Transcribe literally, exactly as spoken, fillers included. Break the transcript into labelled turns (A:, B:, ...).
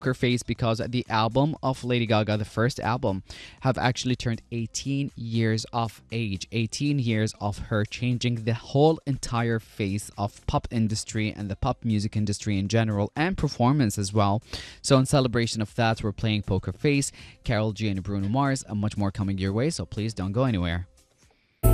A: Poker Face because the album of Lady Gaga, the first album, have actually turned eighteen years of age. eighteen years of her changing the whole entire face of pop industry and the pop music industry in general, and performance as well. So in celebration of that, we're playing Poker Face, Carol G and Bruno Mars, and much more coming your way. So please don't go anywhere.